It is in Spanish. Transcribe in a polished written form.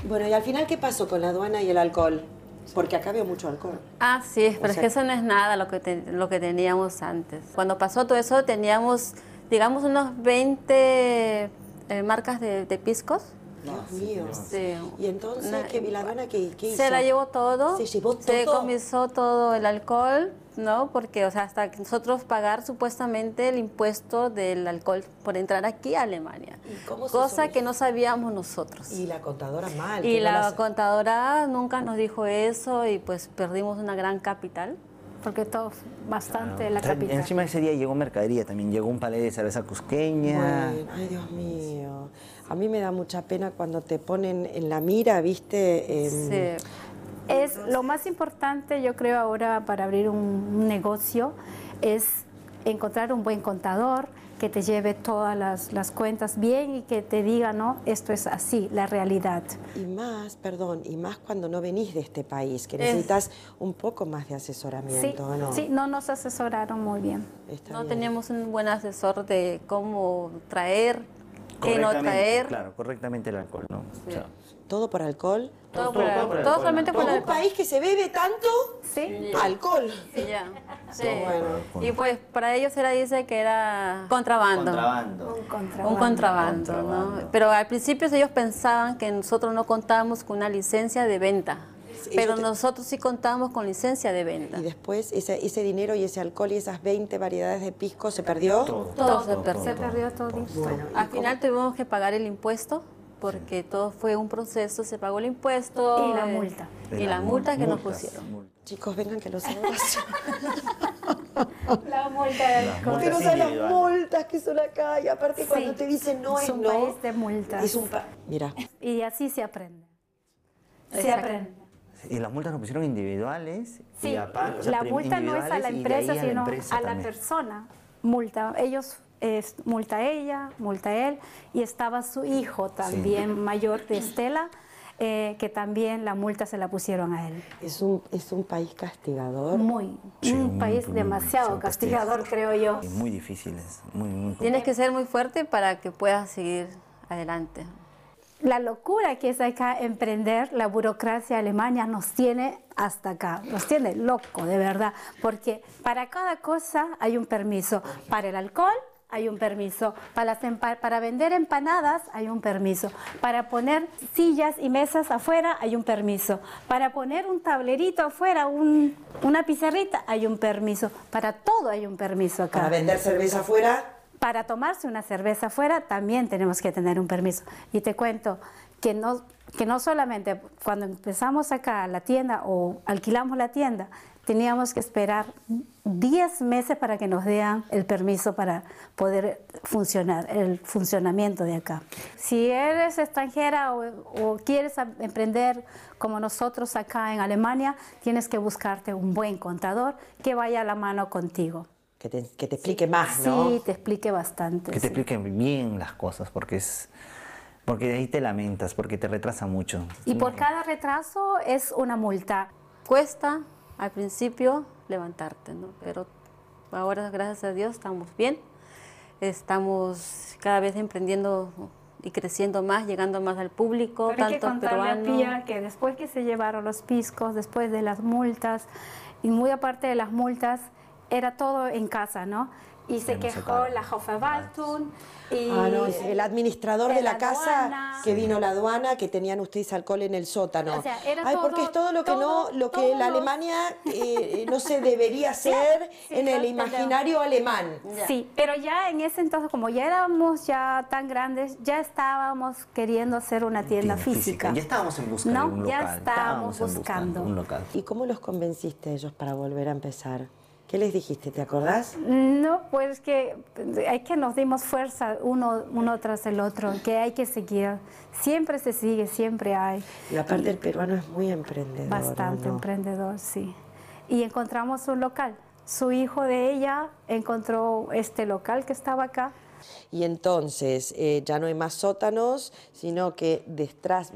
Bueno, y al final, ¿qué pasó con la aduana y el alcohol? Porque acá veo mucho alcohol. Ah, sí, pero es que eso no es nada lo que teníamos antes. Cuando pasó todo eso teníamos, digamos, unos 20 marcas de piscos. Dios mío. Sí. Y entonces, ¿la aduana qué hizo? Se la llevó todo. ¿Se llevó todo? Se comisó todo el alcohol, ¿no? Porque, o sea, hasta que nosotros pagar supuestamente el impuesto del alcohol por entrar aquí a Alemania. ¿Y cómo se cosa que no sabíamos nosotros. Y la contadora mal. Y la contadora nunca nos dijo eso y pues perdimos una gran capital. Porque todo bastante la capital. Encima ese día llegó mercadería también, llegó un palé de cerveza cusqueña. Bueno, ay, Dios mío. A mí me da mucha pena cuando te ponen en la mira, ¿viste? Sí. Es lo más importante, yo creo, ahora para abrir un negocio, es encontrar un buen contador que te lleve todas las cuentas bien y que te diga, no, esto es así, la realidad. Y más cuando no venís de este país, que necesitas un poco más de asesoramiento, Sí, ¿no? sí, no nos asesoraron muy bien. No teníamos un buen asesor de cómo traer, qué no traer. Claro, correctamente el alcohol, ¿no? Sí. O sea, ¿Todo por alcohol? Todo solamente por ¿En el un país que se bebe tanto? Sí. Alcohol. Sí, ya. Sí. Bueno. Y pues para ellos dice que era contrabando. Un contrabando, ¿no? Pero al principio ellos pensaban que nosotros no contábamos con una licencia de venta. Pero nosotros sí contábamos con licencia de venta. Y después ese dinero y ese alcohol y esas 20 variedades de pisco, ¿se perdió? Todo se perdió. Se perdió todo. Bueno, Al final tuvimos que pagar el impuesto porque todo fue un proceso, se pagó el impuesto. Y la multa. Y la multa que nos pusieron. chicos, vengan que los abrazo. La multa. Pero son las multas que son acá. Y aparte cuando te dicen no es no. Es un país de multas. Es un Mira. Y así se aprende. Se Exacto. aprende. Y las multas nos pusieron individuales. Sí, y aparte, o sea, la multa no es a la individuales y de empresa, ahí sino empresa a la también. persona. Multa. Ellos, multa ella, multa él. Y estaba su hijo también, mayor de Estela, que también la multa se la pusieron a él. Es un país castigador. Sí, un país demasiado castigador, creo yo. Y muy difíciles, muy Tienes que ser muy fuerte para que puedas seguir adelante. La locura que es acá emprender, la burocracia alemana nos tiene hasta acá, nos tiene loco, de verdad, porque para cada cosa hay un permiso. Para el alcohol hay un permiso, para vender empanadas hay un permiso, para poner sillas y mesas afuera hay un permiso, para poner un tablerito afuera, una pizarrita hay un permiso, para todo hay un permiso acá. Para vender cerveza afuera. Para tomarse una cerveza afuera también tenemos que tener un permiso. Y te cuento que no solamente cuando empezamos acá la tienda o alquilamos la tienda, teníamos que esperar 10 meses para que nos den el permiso para poder funcionar, el funcionamiento de acá. Si eres extranjera o quieres emprender como nosotros acá en Alemania, tienes que buscarte un buen contador que vaya a la mano contigo. Que te explique más, ¿no? Sí, te explique bastante. Que te expliquen bien las cosas, porque de ahí te lamentas, porque te retrasa mucho. Y por cada retraso es una multa. Cuesta al principio levantarte, ¿no? Pero ahora, gracias a Dios, estamos bien. Estamos cada vez emprendiendo y creciendo más, llegando más al público, Pero hay que tanto contarle a peruano. Pía que después que se llevaron los piscos, después de las multas, y muy aparte de las multas, era todo en casa, ¿no? Y se quejó la Hausverwaltung y no, el administrador de la casa, aduana. que vino la aduana, que tenían ustedes alcohol en el sótano. O sea, era porque es todo lo que lo que todos la los- Alemania no se debería hacer en el imaginario alemán. Sí, pero ya en ese entonces, como ya éramos ya tan grandes, ya estábamos queriendo hacer una tienda física. Ya estábamos en busca de No, un local. ya estábamos en busca buscando. un local. ¿Y cómo los convenciste a ellos para volver a empezar? ¿Qué les dijiste? ¿Te acordás? No, pues que hay que nos dimos fuerza uno tras el otro, que hay que seguir. Siempre se sigue, siempre hay. Y aparte el peruano es muy emprendedor. Bastante ¿no? emprendedor, sí. Y encontramos un local. Su hijo de ella encontró este local que estaba acá. Y entonces ya no hay más sótanos, sino que detrás